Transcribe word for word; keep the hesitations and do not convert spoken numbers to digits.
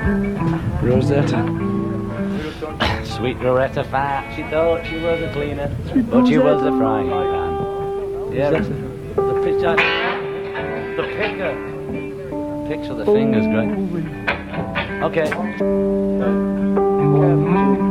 Rosetta. Sweet Rosetta fat. She thought she was a cleaner, but she was a frying pan. Yeah, the picture. The picker. Picture the fingers, great. Okay.